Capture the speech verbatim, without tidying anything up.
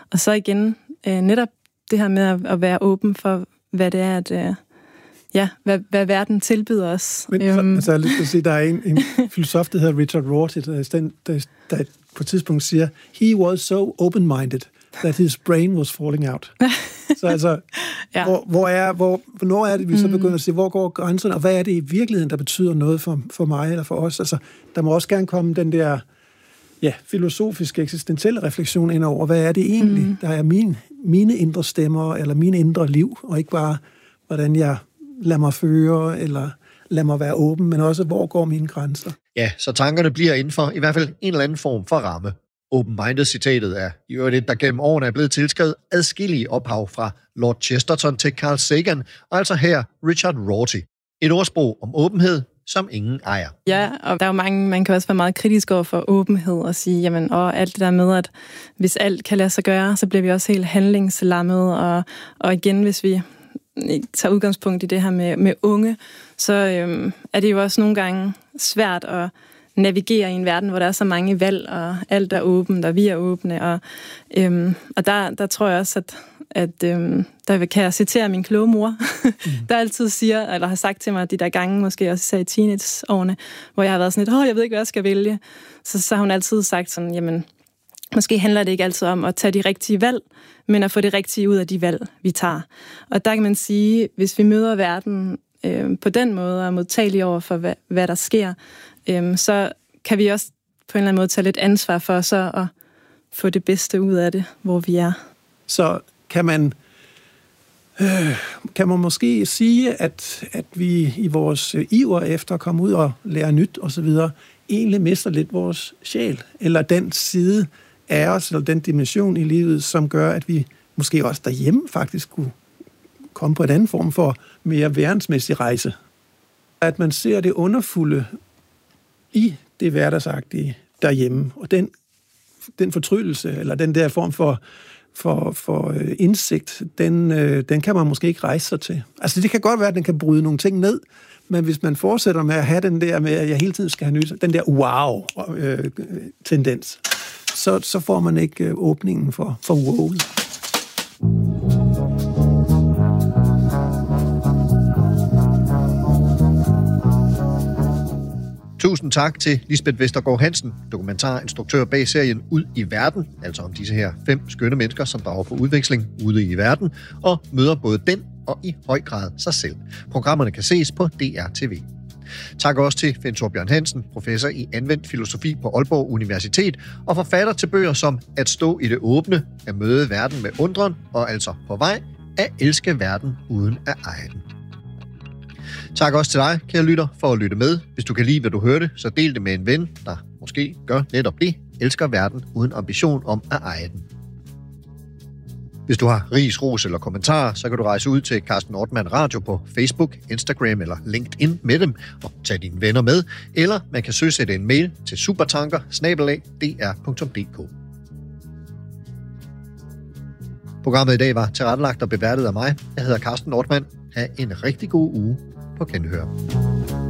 Og så igen, øh, netop det her med at, at være åben for, hvad det er, at... Øh, Ja, hvad, hvad verden tilbyder os. Men um. altså, jeg har lyst til at sige, der er en, en filosof, der hedder Richard Rorty, der, der, der på et tidspunkt siger, he was so open-minded, that his brain was falling out. Så altså, ja. hvor, hvor er, hvor, hvornår er det, vi så begynder at sige, hvor går grænserne, og hvad er det i virkeligheden, der betyder noget for, for mig eller for os? Altså, der må også gerne komme den der ja, filosofiske, eksistentielle refleksion ind over, hvad er det egentlig, mm. der er min, mine indre stemmer, eller mine indre liv, og ikke bare, hvordan jeg lad mig føre, eller lad mig være åben, men også, hvor går mine grænser? Ja, så tankerne bliver inden for i hvert fald en eller anden form for ramme. Open-minded-citatet er i øvrigt et, der gennem årene er blevet tilskrevet adskillige ophav fra Lord Chesterton til Carl Sagan, og altså her Richard Rorty. Et ordsprog om åbenhed, som ingen ejer. Ja, og der er jo mange, man kan også være meget kritisk over for åbenhed og sige, jamen, og alt det der med, at hvis alt kan lade sig gøre, så bliver vi også helt handlingslammet, og, og igen, hvis vi tager udgangspunkt i det her med, med unge, så øhm, er det jo også nogle gange svært at navigere i en verden, hvor der er så mange valg, og alt er åbent, og vi er åbne, og, øhm, og der, der tror jeg også, at, at øhm, der kan jeg citere min kloge mor, mm. der altid siger, eller har sagt til mig de der gange, måske også i teenageårene, hvor jeg har været sådan lidt, åh, jeg ved ikke, hvad jeg skal vælge. Så, så har hun altid sagt sådan, jamen, måske handler det ikke altid om at tage de rigtige valg, men at få det rigtige ud af de valg, vi tager. Og der kan man sige, hvis vi møder verden øh, på den måde, og er modtagelige over for, hvad, hvad der sker, øh, så kan vi også på en eller anden måde tage lidt ansvar for så at få det bedste ud af det, hvor vi er. Så kan man, øh, kan man måske sige, at, at vi i vores iver efter at komme ud og lære nyt osv., egentlig mister lidt vores sjæl, eller den side af os, eller den dimension i livet, som gør, at vi måske også derhjemme faktisk kunne komme på en anden form for mere værensmæssig rejse. At man ser det underfulde i det hverdagsagtige derhjemme, og den, den fortryllelse, eller den der form for, for, for indsigt, den, den kan man måske ikke rejse sig til. Altså det kan godt være, at den kan bryde nogle ting ned, men hvis man fortsætter med at have den der med, at jeg hele tiden skal have nyt, den der wow-tendens, så, så får man ikke åbningen for, for wow. Tusind tak til Lisbeth Vestergaard Hansen, dokumentarinstruktør bag serien Ud i verden, altså om disse her fem skønne mennesker, som drager på udveksling ude i verden, og møder både den og i høj grad sig selv. Programmerne kan ses på D R T V. Tak også til Finn Thorbjørn Hansen, professor i anvendt filosofi på Aalborg Universitet, og forfatter til bøger som At stå i det åbne, At møde verden med undren, og altså På vej, At elske verden uden at eje den. Tak også til dig, kære lytter, for at lytte med. Hvis du kan lide, hvad du hørte, så del det med en ven, der måske gør netop det, elsker verden uden ambition om at eje den. Hvis du har ris, ros eller kommentarer, så kan du rejse ud til Carsten Ortmann Radio på Facebook, Instagram eller LinkedIn med dem og tage dine venner med, eller man kan søgesætte en mail til supertanker bindestreg d r punktum d k. Programmet i dag var tilrettelagt og beværtet af mig. Jeg hedder Carsten Ortmann. Ha' en rigtig god uge på Genhør.